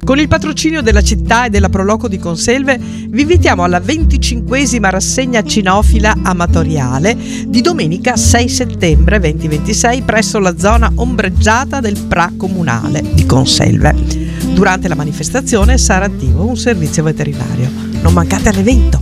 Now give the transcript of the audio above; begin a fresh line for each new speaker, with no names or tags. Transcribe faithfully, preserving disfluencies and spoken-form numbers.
Con il patrocinio della città e della Proloco di Conselve vi invitiamo alla venticinquesima rassegna cinofila amatoriale di domenica sei settembre duemilaventisei presso la zona ombreggiata del Pra Comunale di Conselve. Durante la manifestazione sarà attivo un servizio veterinario. Non mancate all'evento!